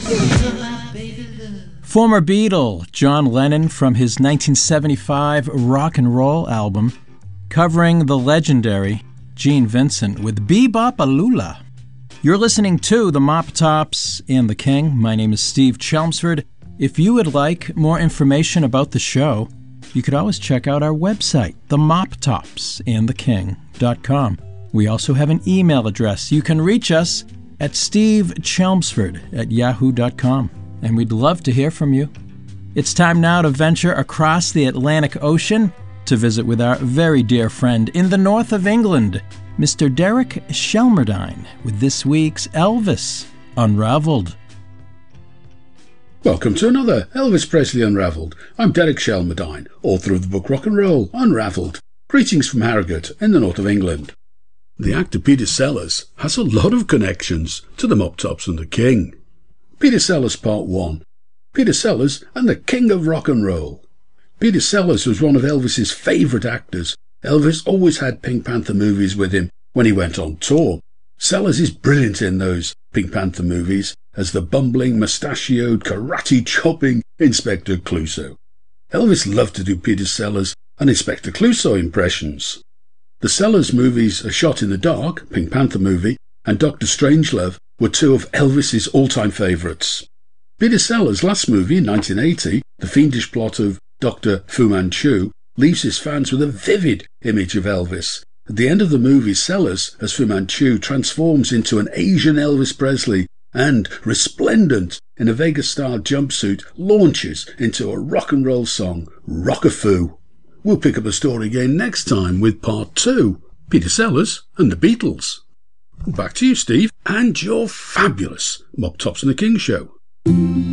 Former Beatle John Lennon from his 1975 rock and roll album, covering the legendary Gene Vincent with Bebop-A-Lula. You're listening to the Mop Tops and the King. My name is Steve Chelmsford. If you would like more information about the show, you could always check out our website, themoptopsandtheking.com. We also have an email address. You can reach us at stevechelmsford@yahoo.com, and we'd love to hear from you. It's time now to venture across the Atlantic Ocean to visit with our very dear friend in the north of England, Mr. Derek Shelmerdine, with this week's Elvis Unraveled. Welcome to another Elvis Presley Unraveled. I'm Derek Shelmerdine, author of the book Rock and Roll Unraveled. Greetings from Harrogate in the north of England. The actor Peter Sellers has a lot of connections to the Mop Tops and the King. Peter Sellers Part 1. Peter Sellers and the King of Rock and Roll. Peter Sellers was one of Elvis's favourite actors. Elvis always had Pink Panther movies with him when he went on tour. Sellers is brilliant in those Pink Panther movies as the bumbling, mustachioed, karate-chopping Inspector Clouseau. Elvis loved to do Peter Sellers and Inspector Clouseau impressions. The Sellers movies A Shot in the Dark, Pink Panther movie, and Dr. Strangelove were two of Elvis's all-time favourites. Peter Sellers' last movie in 1980, the fiendish plot of Dr. Fu Manchu, leaves his fans with a vivid image of Elvis. At the end of the movie, Sellers, as Fu Manchu, transforms into an Asian Elvis Presley and, resplendent in a Vegas-style jumpsuit, launches into a rock and roll song, Rock-A-Foo. We'll pick up the story again next time with Part 2, Peter Sellers and the Beatles. Back to you, Steve, and your fabulous Mop Tops and the King show.